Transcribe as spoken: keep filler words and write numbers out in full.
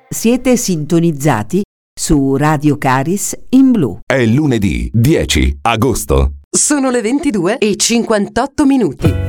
Siete sintonizzati su Radio Caris in blu. È lunedì dieci agosto. Sono le ventidue e cinquantotto minuti.